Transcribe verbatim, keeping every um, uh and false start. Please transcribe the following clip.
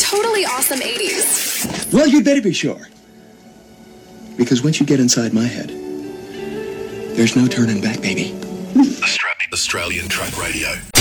totally awesome eighties. Well, you'd better be sure. Because once you get inside my head, there's no turning back, baby. Australian Truck Radio.